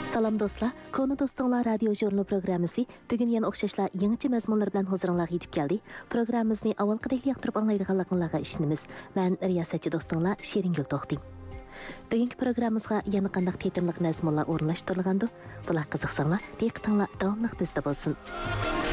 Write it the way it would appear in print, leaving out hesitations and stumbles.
Salam dostlar, Konu Dostonglar radio jurnal programmasi bugun yana o'xshashlar yangicha mazmunlar bilan huzuringizga yetib keldi. Programmamizni avvalgidek yoqtirib anglaydiganlarga ishonamiz. Men riyosatchi do'stinglar Sheringul To'xting. Bugungi programmamizga yana qanday tetimliq mazmunlar o'rinlashtirilgandi? Bular qiziqsanglar, diqqatinglar davomli bizda bo'lsin.